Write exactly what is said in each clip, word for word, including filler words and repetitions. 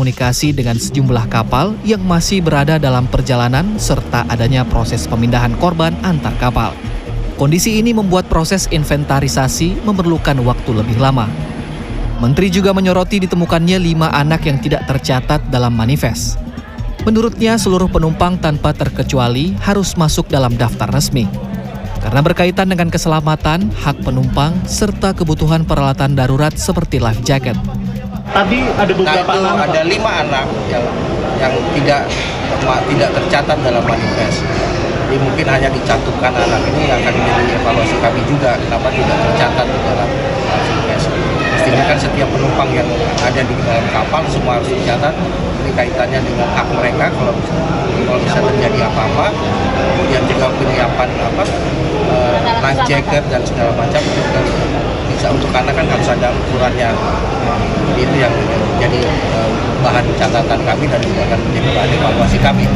komunikasi dengan sejumlah kapal yang masih berada dalam perjalanan serta adanya proses pemindahan korban antar kapal. Kondisi ini membuat proses inventarisasi memerlukan waktu lebih lama. Menteri juga menyoroti ditemukannya lima anak yang tidak tercatat dalam manifest. Menurutnya, seluruh penumpang tanpa terkecuali harus masuk dalam daftar resmi. Karena berkaitan dengan keselamatan, hak penumpang, serta kebutuhan peralatan darurat seperti life jacket. Tadi ada beberapa nah, itu anak, ada lima anak yang yang tidak tidak tercatat dalam manifest. Jadi mungkin hanya dicantumkan anak ini akan menjadi evaluasi kami juga kenapa tidak tercatat di dalam manifest. Mestinya kan setiap penumpang yang ada di dalam kapal semua harus dicatat. Ini kaitannya dengan hak mereka kalau kalau bisa terjadi apa-apa. Kemudian juga penyiapan apa uh, life jacket dan segala macam juga bisa untuk anak kan harus ada ukurannya. Jadi itu yang menjadi uh, bahan catatan kami dan juga akan menjadi bahan evaluasi kami.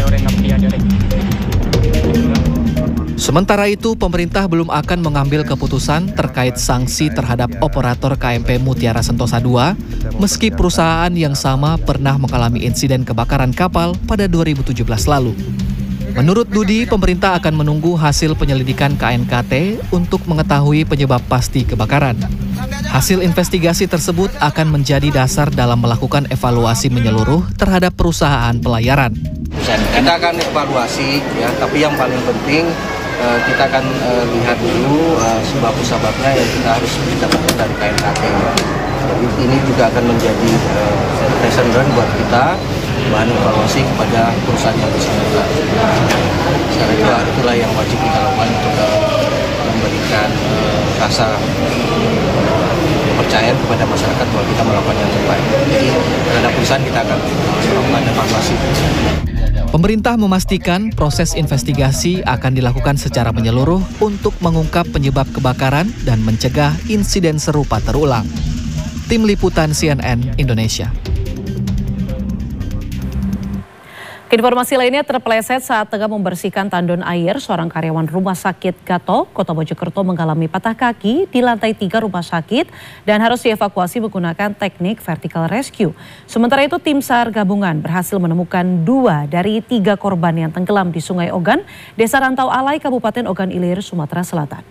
Sementara itu, pemerintah belum akan mengambil keputusan terkait sanksi terhadap operator K M P Mutiara Sentosa dua, meski perusahaan yang sama pernah mengalami insiden kebakaran kapal pada dua ribu tujuh belas lalu. Menurut Dudi, pemerintah akan menunggu hasil penyelidikan K N K T untuk mengetahui penyebab pasti kebakaran. Hasil investigasi tersebut akan menjadi dasar dalam melakukan evaluasi menyeluruh terhadap perusahaan pelayaran. Kita akan evaluasi, ya, tapi yang paling penting uh, kita akan uh, lihat dulu uh, sebab-sebabnya yang kita harus dapatkan dari K N K T. Jadi ini juga akan menjadi uh, lesson learned buat kita, bahan evaluasi kepada perusahaan yang bersangkutan. Karena itu itulah yang wajib kita lakukan untuk uh, memberikan uh, rasa kepercayaan kepada masyarakat bahwa kita melakukan yang terbaik. Jadi terhadap perusahaan kita akan melakukan evaluasi. Pemerintah memastikan proses investigasi akan dilakukan secara menyeluruh untuk mengungkap penyebab kebakaran dan mencegah insiden serupa terulang. Tim Liputan C N N Indonesia. Informasi lainnya, terpeleset saat tengah membersihkan tandon air, seorang karyawan Rumah Sakit Gatol, Kota Mojokerto mengalami patah kaki di lantai tiga rumah sakit dan harus dievakuasi menggunakan teknik vertical rescue. Sementara itu, tim SAR gabungan berhasil menemukan dua dari tiga korban yang tenggelam di Sungai Ogan, Desa Rantau Alai, Kabupaten Ogan Ilir, Sumatera Selatan.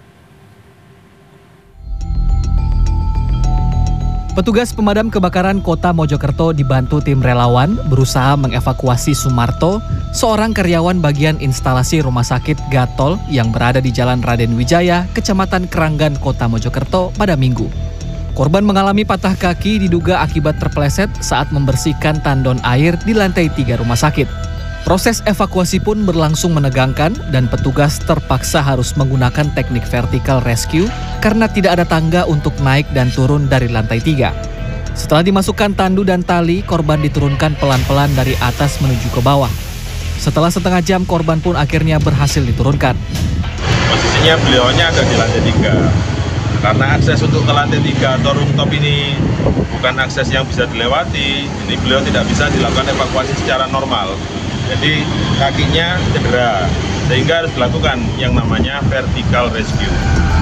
Petugas pemadam kebakaran Kota Mojokerto dibantu tim relawan berusaha mengevakuasi Sumarto, seorang karyawan bagian instalasi Rumah Sakit Gatol yang berada di Jalan Raden Wijaya, Kecamatan Keranggan, Kota Mojokerto pada Minggu. Korban mengalami patah kaki diduga akibat terpeleset saat membersihkan tandon air di lantai tiga rumah sakit. Proses evakuasi pun berlangsung menegangkan dan petugas terpaksa harus menggunakan teknik vertical rescue karena tidak ada tangga untuk naik dan turun dari lantai tiga. Setelah dimasukkan tandu dan tali, korban diturunkan pelan-pelan dari atas menuju ke bawah. Setelah setengah jam, korban pun akhirnya berhasil diturunkan. Posisinya beliaunya ada di lantai tiga. Karena akses untuk ke lantai tiga atau rooftop ini bukan akses yang bisa dilewati, ini beliau tidak bisa dilakukan evakuasi secara normal. Jadi kakinya cedera, sehingga harus dilakukan yang namanya vertical rescue.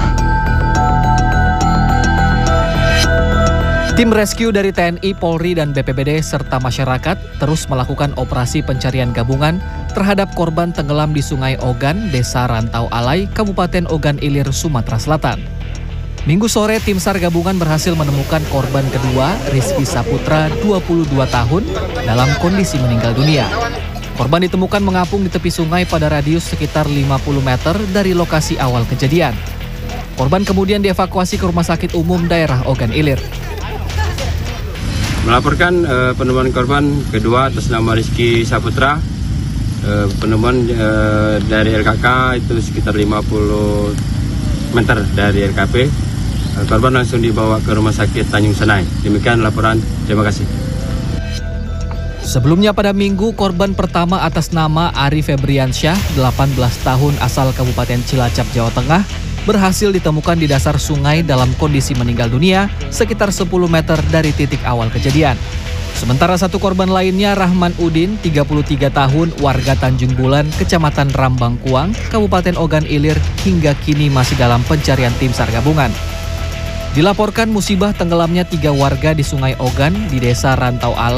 Tim rescue dari T N I, Polri, dan B P B D serta masyarakat terus melakukan operasi pencarian gabungan terhadap korban tenggelam di Sungai Ogan, Desa Rantau Alai, Kabupaten Ogan Ilir, Sumatera Selatan. Minggu sore, tim SAR gabungan berhasil menemukan korban kedua, Rizky Saputra, dua puluh dua tahun, dalam kondisi meninggal dunia. Korban ditemukan mengapung di tepi sungai pada radius sekitar lima puluh meter dari lokasi awal kejadian. Korban kemudian dievakuasi ke Rumah Sakit Umum Daerah Ogan Ilir. Melaporkan uh, penemuan korban kedua atas nama Rizky Saputra. Uh, penemuan uh, dari L K K itu sekitar lima puluh meter dari L K P. Uh, korban langsung dibawa ke Rumah Sakit Tanjung Senai. Demikian laporan, terima kasih. Sebelumnya pada Minggu, korban pertama atas nama Ari Febriansyah, delapan belas tahun, asal Kabupaten Cilacap, Jawa Tengah, berhasil ditemukan di dasar sungai dalam kondisi meninggal dunia sekitar sepuluh meter dari titik awal kejadian. Sementara satu korban lainnya, Rahman Udin, tiga puluh tiga tahun, warga Tanjung Bulan, Kecamatan Rambangkuang, Kabupaten Ogan Ilir, hingga kini masih dalam pencarian tim SAR gabungan. Dilaporkan musibah tenggelamnya tiga warga di Sungai Ogan di Desa Rantau Alai,